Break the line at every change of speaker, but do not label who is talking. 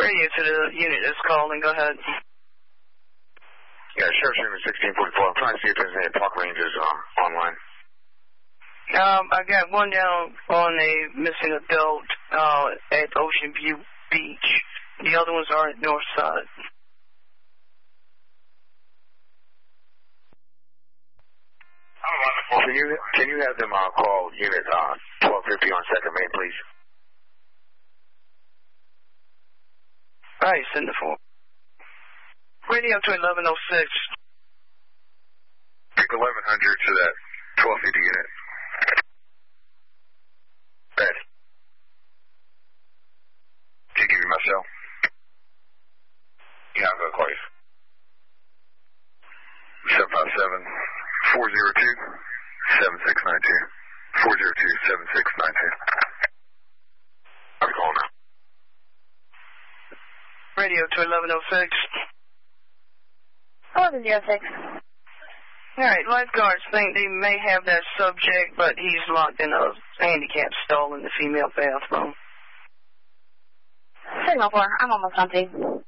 Radio to the unit that's calling. Go ahead.
Yeah, Sheriff's Unit 1644. I'm trying to see if there's any park rangers online.
I got one down on a missing adult at Ocean View Beach. The other ones are at Northside.
Can you have them call Unit 1250 on 2nd Main, please?
All right, send it for. Radio to 1106.
Pick 1100 to that 1250 unit. Bad. Can you give me my cell? Yeah, I'm going to call you. 757-402-7692. 402-7692. I'll be calling now.
Radio to 1106.
1106.
All right, lifeguards think they may have that subject, but he's locked in a handicap stall in the female bathroom.
Signal 4, I'm almost on scene.